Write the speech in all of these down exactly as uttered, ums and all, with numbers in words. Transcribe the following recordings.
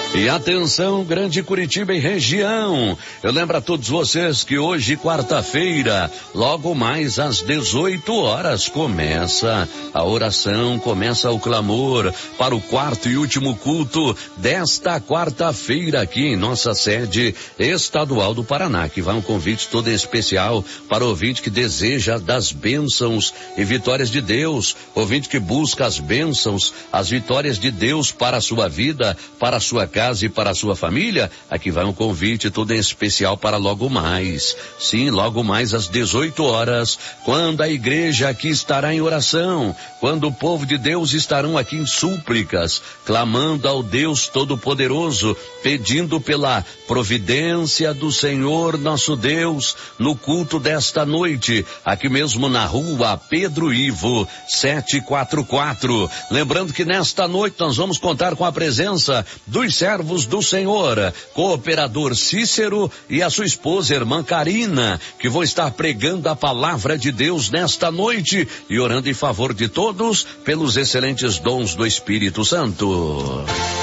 E atenção, Grande Curitiba e região. Eu lembro a todos vocês que hoje, quarta-feira, logo mais às dezoito horas, começa a oração, começa o clamor para o quarto e último culto desta quarta-feira aqui em nossa sede estadual do Paraná, que vai um convite todo especial para o ouvinte que deseja das bênçãos e vitórias de Deus, ouvinte que busca as bênçãos, as vitórias de Deus para a sua vida, para a sua casa e para a sua família. Aqui vai um convite todo em especial para logo mais. Sim, logo mais às dezoito horas, quando a igreja aqui estará em oração, quando o povo de Deus estarão aqui em súplicas, clamando ao Deus Todo-Poderoso, pedindo pela providência do Senhor nosso Deus, no culto desta noite, aqui mesmo na rua Pedro Ivo, setecentos e quarenta e quatro. Lembrando que nesta noite nós vamos contar com a presença dos servos do Senhor, cooperador Cícero e a sua esposa, irmã Karina, que vão estar pregando a palavra de Deus nesta noite e orando em favor de todos pelos excelentes dons do Espírito Santo.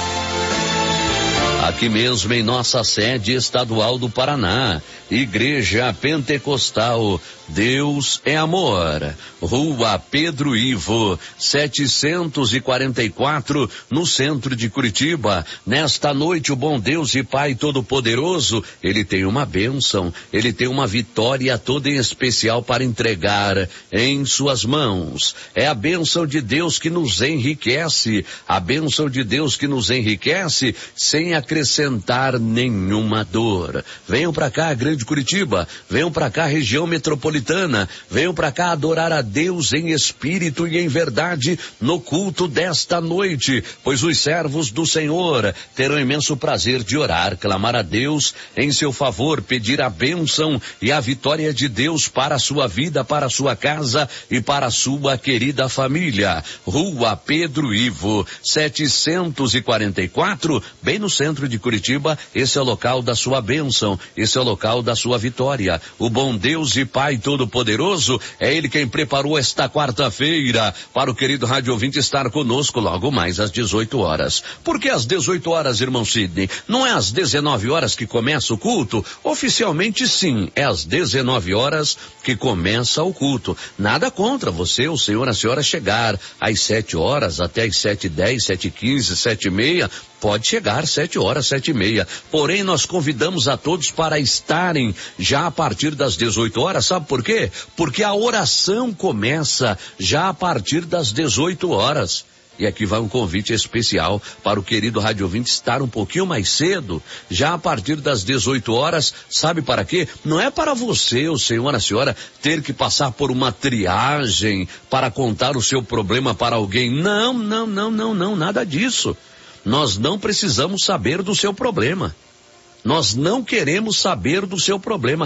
Aqui mesmo em nossa sede estadual do Paraná, Igreja Pentecostal Deus é Amor, Rua Pedro Ivo, setecentos e quarenta e quatro, no centro de Curitiba. Nesta noite o bom Deus e Pai Todo-Poderoso, Ele tem uma bênção, Ele tem uma vitória toda em especial para entregar em suas mãos. É a bênção de Deus que nos enriquece, a bênção de Deus que nos enriquece sem acrescentar nenhuma dor. Venham para cá, Grande Curitiba, venham para cá, região metropolitana, venham para cá adorar a Deus em espírito e em verdade no culto desta noite, pois os servos do Senhor terão imenso prazer de orar, clamar a Deus em seu favor, pedir a bênção e a vitória de Deus para a sua vida, para a sua casa e para a sua querida família. Rua Pedro Ivo, setecentos e quarenta e quatro, bem no centro de Curitiba. Esse é o local da sua bênção, esse é o local da sua vitória. O bom Deus e Pai Todo-Poderoso é Ele quem preparou esta quarta-feira para o querido rádio ouvinte estar conosco logo mais às dezoito horas. Por que às dezoito horas, irmão Sidney? Não é às dezenove horas que começa o culto? Oficialmente sim, é às dezenove horas que começa o culto. Nada contra você, o senhor, a senhora chegar às sete horas, até às sete e dez, sete e quinze, sete e meia, pode chegar sete horas, sete e meia. Porém, nós convidamos a todos para estarem já a partir das dezoito horas. Sabe por quê? Porque a oração começa já a partir das dezoito horas. E aqui vai um convite especial para o querido rádio ouvinte estar um pouquinho mais cedo, já a partir das dezoito horas. Sabe para quê? Não é para você, o senhor, a senhora, ter que passar por uma triagem para contar o seu problema para alguém. Não, não, não, não, não, nada disso. Nós não precisamos saber do seu problema. Nós não queremos saber do seu problema.